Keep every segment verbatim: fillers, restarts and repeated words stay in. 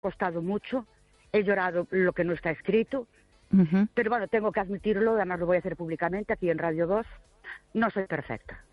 costado mucho, he llorado lo que no está escrito, Uh-huh. pero bueno, tengo que admitirlo, además lo voy a hacer públicamente aquí en Radio dos, no soy perfecta.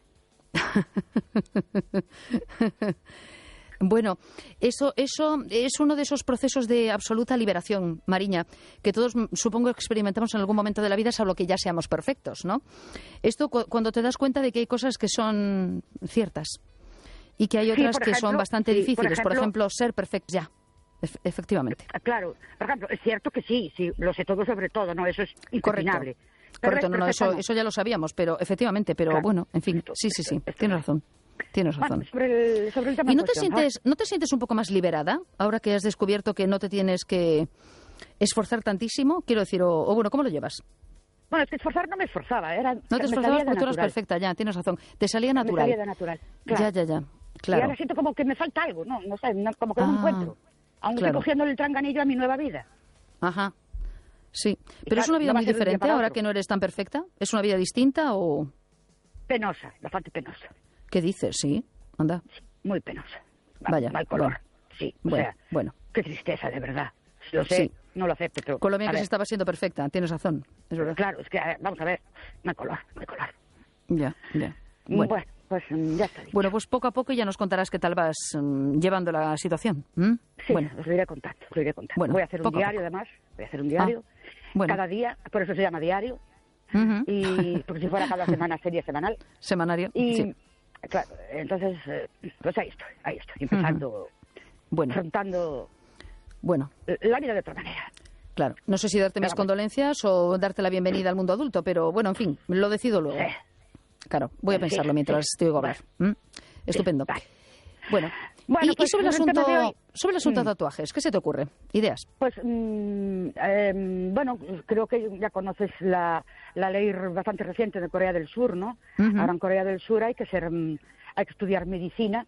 Bueno, eso, eso es uno de esos procesos de absoluta liberación, Mariña, que todos supongo experimentamos en algún momento de la vida, salvo que ya seamos perfectos, ¿no? Esto cu- cuando te das cuenta de que hay cosas que son ciertas y que hay otras Sí, por que ejemplo, son bastante sí, difíciles. por Por ejemplo, ejemplo, ser perfecto ya, Ef- efectivamente. Claro, por ejemplo, es cierto que sí, sí, lo sé todo sobre todo, ¿no? Eso es impepinable. Correcto, Pero correcto, no, no, perfecta eso, no. eso ya lo sabíamos, pero efectivamente, pero Claro. bueno, en fin, Esto, sí, sí, esto, sí, esto. tienes razón, tienes razón. Bueno, sobre el, sobre el tema ¿Y en no te cuestión, sientes, no te sientes un poco más liberada ahora que has descubierto que no te tienes que esforzar tantísimo? Quiero decir, o, o bueno, ¿cómo lo llevas? Bueno, es que esforzar no me esforzaba, era, No te me esforzabas salía de porque tú eras natural. perfecta, ya, tienes razón. Te salía Me natural. salía de natural, claro. Ya, ya, ya, Y claro. ahora siento como que me falta algo, ¿no? No sé, no- como que no Ah, me encuentro. Aún claro. estoy cogiendo el tranganillo a mi nueva vida. Ajá, sí. Pero claro, es una vida no va a muy ser de un día diferente para ahora otro. que no eres tan perfecta. ¿Es una vida distinta o Penosa, bastante penosa. qué dices? Sí, anda. Sí, muy penosa. Va- Vaya, mal color. bueno. Sí, o Bueno, sea, bueno. qué tristeza, de verdad. Lo sé, Sí. no lo acepto, pero... Con lo bien a que se ver, estaba siendo perfecta, tienes razón, es verdad. Claro, es que, a ver, vamos a ver, mal color, mal color. Ya, ya. Bueno, Bueno. pues mm, ya está dicho. Bueno, pues poco a poco ya nos contarás qué tal vas mm, llevando la situación. ¿m? Sí, Bueno, os lo iré contando, os lo iré contando. Bueno, voy a hacer un poco a diario, poco. además, voy a hacer un diario, bueno. cada día, por eso se llama diario, Ujú. y porque si fuera cada semana sería semanal. Semanario. Y, Sí. claro, entonces, eh, pues ahí estoy, ahí estoy, empezando, Bueno, afrontando bueno, la vida de otra manera. claro. No sé si darte mis Pero bueno. condolencias o darte la bienvenida al mundo adulto, pero bueno, en fin, lo decido luego. Sí. Claro, voy a Sí, pensarlo sí. mientras te oigo hablar. ¿m? Estupendo. Vale. Bueno, Bueno, y, pues, y sobre el sobre el tema asunto, de hoy. sobre el asunto Mm. de tatuajes, ¿qué se te ocurre? ¿Ideas? Pues, mm, eh, bueno, creo que ya conoces la, la ley bastante reciente de Corea del Sur, ¿no? Ujú. Ahora en Corea del Sur hay que ser, mm, hay que estudiar medicina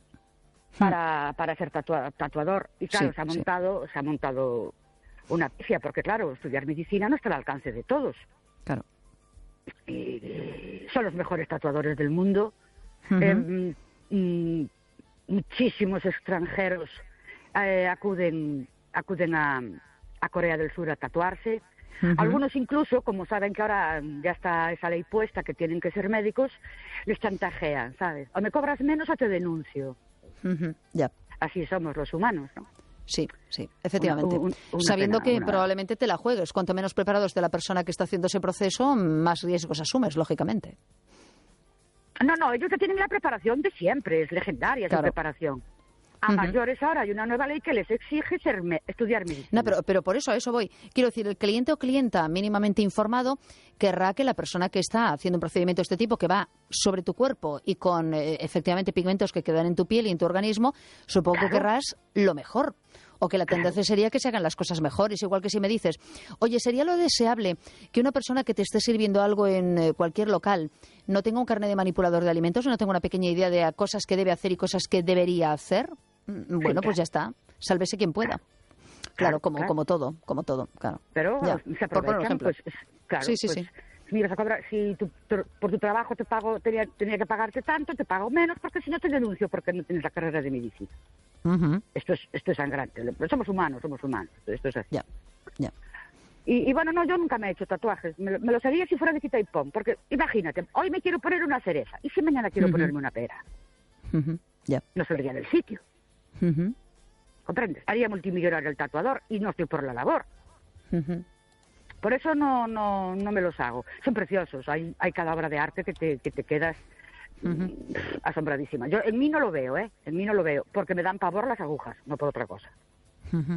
para, para ser tatua- tatuador. Y claro, Sí, se ha sí. montado, se ha montado una pifia, porque claro, estudiar medicina no está al alcance de todos. Claro. Y, eh, son los mejores tatuadores del mundo. Ujú. Eh, mm, mm, muchísimos extranjeros eh, acuden acuden a, a Corea del Sur a tatuarse. Ujú. Algunos incluso, como saben que ahora ya está esa ley puesta que tienen que ser médicos, les chantajean, ¿sabes? O me cobras menos o te denuncio. Ujú. Ya. Así somos los humanos, ¿no? Sí, sí, efectivamente. Una- un- una Sabiendo pena, que una- probablemente te la juegues. Cuanto menos preparado esté la persona que está haciendo ese proceso, más riesgos asumes, lógicamente. No, no, ellos ya tienen la preparación de siempre, es legendaria esa Claro. preparación. A Ujú. mayores ahora hay una nueva ley que les exige ser me- estudiar medicina. No, pero, pero por eso a eso voy. Quiero decir, el cliente o clienta mínimamente informado querrá que la persona que está haciendo un procedimiento de este tipo, que va sobre tu cuerpo y con eh, efectivamente pigmentos que quedan en tu piel y en tu organismo, supongo que Claro. querrás lo mejor. O que la tendencia sería que se hagan las cosas mejores. Igual que si me dices, oye, ¿sería lo deseable que una persona que te esté sirviendo algo en eh, cualquier local no tenga un carnet de manipulador de alimentos, no tenga una pequeña idea de cosas que debe hacer y cosas que debería hacer? Mm, Bueno, pues ya está. Sálvese quien pueda. Claro, Claro, como, claro. como todo, como todo, claro. Pero Ya, se por poner un aprovechan, ejemplo. pues, es- claro, Sí, sí, pues, sí. mira, se cobra- si tu- tu- por tu trabajo te pago, tenía, tenía que pagarte tanto, te pago menos, porque si no te denuncio porque no tienes la carrera de medicina. Ujú. Esto es, esto es sangrante. Pero somos humanos, somos humanos. Esto es así. Ya, ya. Y, y bueno, no, yo nunca me he hecho tatuajes. Me, lo- me los haría si fuera de quita y pon. Porque imagínate, hoy me quiero poner una cereza. ¿Y si mañana quiero Ujú. ponerme una pera? Ujú. Ya. No saldría del sitio. Ujú. ¿Comprendes? Haría multimillonario el tatuador y no estoy por la labor. Ujú. Por eso no, no, no me los hago. Son preciosos. Hay, hay cada obra de arte que te, que te quedas mm, asombradísima. Yo en mí no lo veo, ¿eh? En mí no lo veo. Porque me dan pavor las agujas, no por otra cosa. Ujú.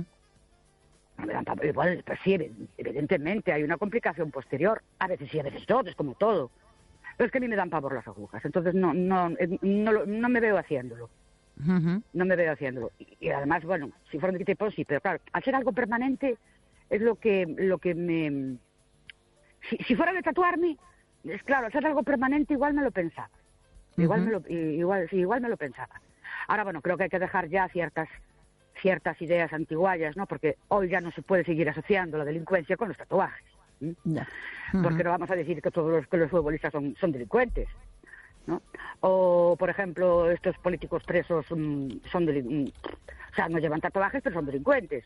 No me dan pavor. Igual, pues sí, evidentemente hay una complicación posterior. A veces sí, a veces no, es como todo. Pero es que a mí me dan pavor las agujas. Entonces no, no, eh, no, lo- no me veo haciéndolo. Ujú. No me veo haciéndolo. Y, y además, bueno, si fuera de quita y pon, sí, pero claro, al ser algo permanente es lo que, lo que me... Si, si fuera de tatuarme, es claro, al ser algo permanente igual me lo pensaba. Igual, Ujú. me lo, i- igual, sí, igual me lo pensaba. Ahora, bueno, creo que hay que dejar ya ciertas ciertas ideas antiguallas, ¿no? Porque hoy ya no se puede seguir asociando la delincuencia con los tatuajes. ¿sí? Ya. Porque Ujú. no vamos a decir que todos los, que los futbolistas son, son delincuentes. ¿no? O, por ejemplo, estos políticos presos mmm, son delin- o sea, no llevan tatuajes, pero son delincuentes.